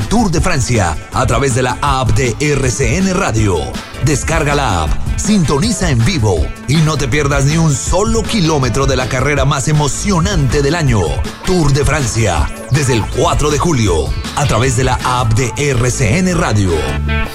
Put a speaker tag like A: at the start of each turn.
A: el Tour de Francia a través de la app de RCN Radio. Descarga la app, sintoniza en vivo y no te pierdas ni un solo kilómetro de la carrera más emocionante del año. Tour de Francia, desde el 4 de julio, a través de la app de RCN Radio.